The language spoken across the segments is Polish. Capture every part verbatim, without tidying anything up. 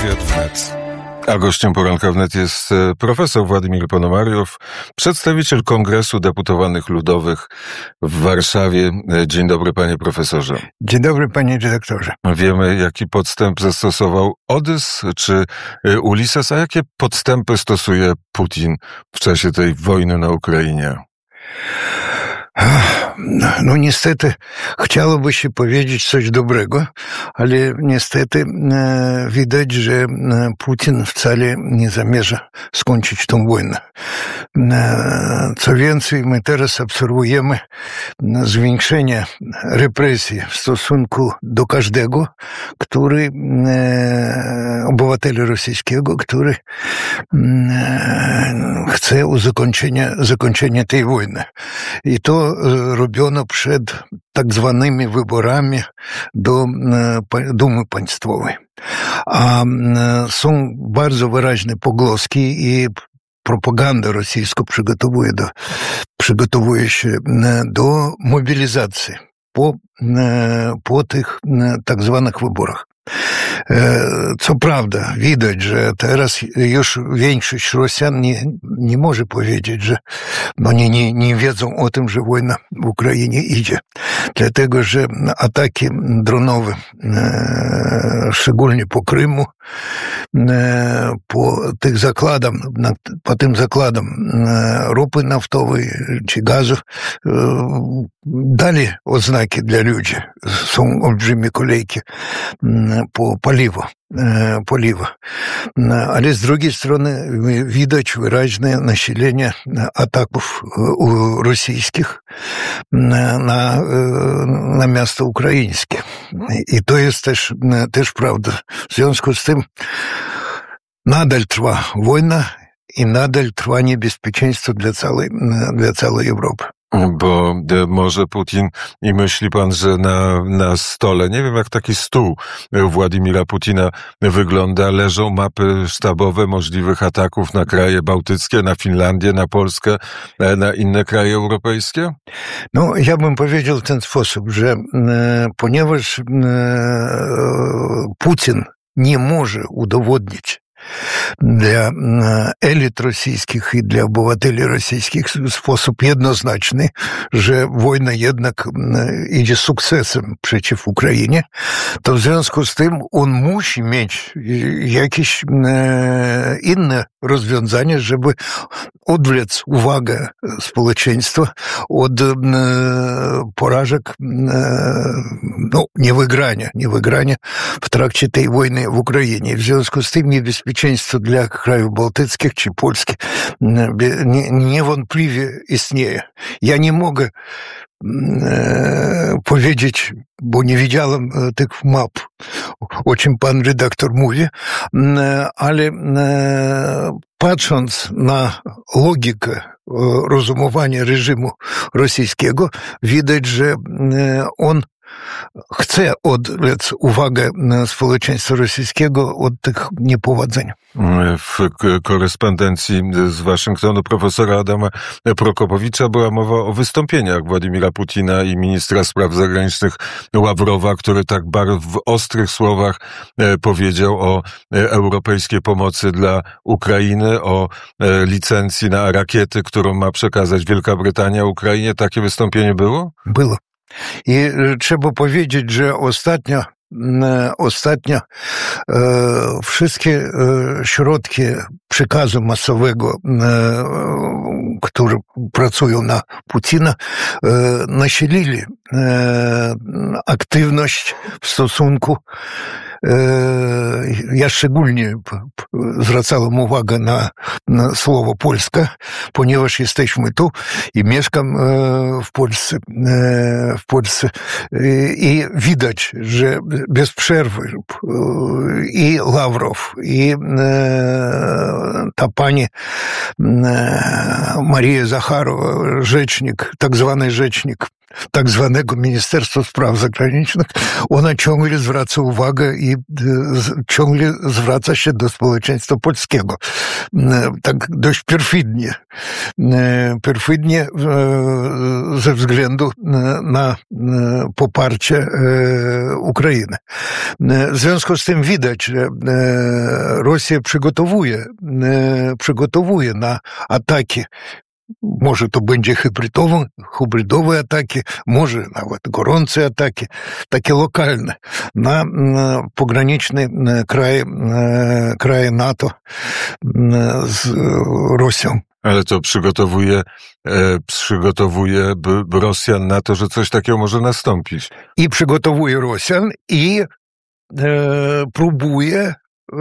Wywiad wnet. A gościem poranka wnet jest profesor Władimir Ponomariow, przedstawiciel Kongresu Deputowanych Ludowych w Warszawie. Dzień dobry, panie profesorze. Dzień dobry, panie redaktorze. Wiemy, jaki podstęp zastosował Odys czy Ulises, a jakie podstępy stosuje Putin w czasie tej wojny na Ukrainie? No niestety chciałoby się powiedzieć coś dobrego, ale niestety e, widać, że Putin wcale nie zamierza skończyć tą wojnę. E, co więcej, my teraz obserwujemy zwiększenie represji w stosunku do każdego, który e, obywatela rosyjskiego, który e, chce uzakończenia zakończenia tej wojny. I to robiono przed tak zwanymi wyborami do Dumy Państwowej. A są bardzo wyraźne pogłoski i propaganda rosyjska przygotowuje, do, przygotowuje się do mobilizacji po, po tych tak zwanych wyborach. Co prawda, widać, że teraz już większość Rosjan nie, nie może powiedzieć, że oni nie, nie wiedzą o tym, że wojna w Ukrainie idzie. Dlatego, że ataki dronowe, szczególnie po Krymu, po tych zakładam, po tym zakładom ropy naftowej czy gazu dali oznaki dla ludzi. Są olbrzymie kolejki po paliwo, paliwo. Ale z drugiej strony widać wyraźne nasilenie ataków rosyjskich na, na miasto ukraińskie. I to jest też, też prawda. W związku z tym nadal trwa wojna i nadal trwa niebezpieczeństwo dla całej, dla całej Europy. Bo może Putin, i myśli pan, że na, na stole, nie wiem jak taki stół Władimira Putina wygląda, leżą mapy sztabowe możliwych ataków na kraje bałtyckie, na Finlandię, na Polskę, na inne kraje europejskie? No, ja bym powiedział w ten sposób, że e, ponieważ e, Putin nie może udowodnić dla elit rosyjskich i dla obywateli rosyjskich w sposób jednoznaczny, że wojna jednak idzie sukcesem przeciw Ukrainie, to w związku z tym on musi mieć jakieś inne rozwiązanie, żeby odwlec uwagę społeczeństwa od porażek, no, niewygrania, niewygrania w trakcie tej wojny w Ukrainie. W związku z tym niebezpieczeństwo dla krajów bałtyckich czy Polski niewątpliwie istnieje. Ja nie mogę powiedzieć, bo nie widziałem tych map, o czym pan redaktor mówi, ale patrząc na logikę rozumowania reżimu rosyjskiego, widać, że on chce odwlec uwagę społeczeństwa rosyjskiego od tych niepowodzeń. W korespondencji z Waszyngtonu profesora Adama Prokopowicza była mowa o wystąpieniach Władimira Putina i ministra spraw zagranicznych Ławrowa, który tak bardzo w ostrych słowach powiedział o europejskiej pomocy dla Ukrainy, o licencji na rakiety, którą ma przekazać Wielka Brytania Ukrainie. Takie wystąpienie było? Było. I trzeba powiedzieć, że ostatnio, ostatnio e, wszystkie e, środki przekazu masowego, e, które pracują na Putina, e, nasilili e, aktywność w stosunku. Ja szczególnie zwracałem uwagę na, na słowo Polska, ponieważ jesteśmy tu i mieszkam w Polsce, w Polsce i widać, że bez przerwy i Ławrow, i ta pani Maria Zacharowa, rzecznik, tak zwany rzecznik tak zwanego Ministerstwa Spraw Zagranicznych, ona ciągle zwraca uwagę i ciągle zwraca się do społeczeństwa polskiego. Tak dość perfidnie. Perfidnie ze względu na poparcie Ukrainy. W związku z tym widać, że Rosja przygotowuje, przygotowuje na ataki. Może to będzie hybrydowe, hybrydowe ataki, może nawet gorące ataki, takie lokalne, na pograniczne kraje, kraje NATO z Rosją. Ale to przygotowuje, e, przygotowuje b, b Rosjan na to, że coś takiego może nastąpić. I przygotowuje Rosjan i e, próbuje e,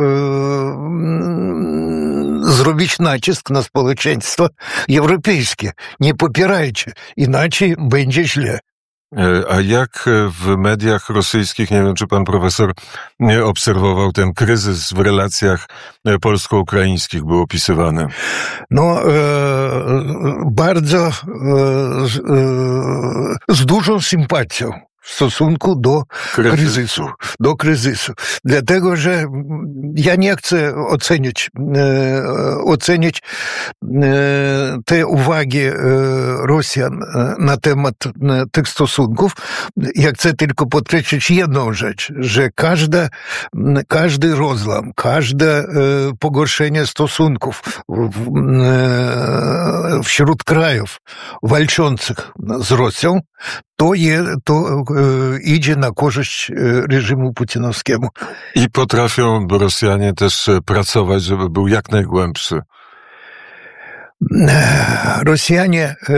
zrobić nacisk na społeczeństwo europejskie. Nie popierajcie, inaczej będzie źle. A jak w mediach rosyjskich, nie wiem, czy pan profesor obserwował ten kryzys w relacjach polsko-ukraińskich, był opisywany? No, e, bardzo e, z, e, z dużą sympatią w stosunku do kryzysu. kryzysu, do kryzysu. Dlatego, że ja nie chcę ocenić, e, ocenić e, te uwagi e, Rosjan na temat e, tych stosunków. Ja chcę tylko podkreślić jedną rzecz, że każda, każdy rozłam, każde e, pogorszenie stosunków w, e, wśród krajów walczących z Rosją, to, je, to e, idzie na korzyść reżimu putinowskiemu. I potrafią Rosjanie też pracować, żeby był jak najgłębszy. Rosjanie e,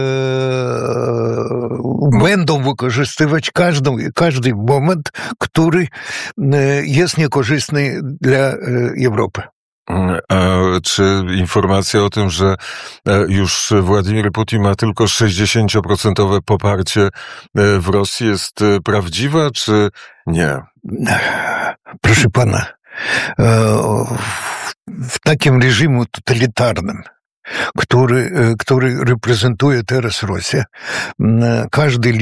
będą wykorzystywać każdą, każdy moment, który jest niekorzystny dla Europy. A czy informacja o tym, że już Władimir Putin ma tylko sześćdziesiąt procent poparcie w Rosji, jest prawdziwa, czy nie? Proszę pana, w takim reżimie totalitarnym, który, który reprezentuje teraz Rosję, każdy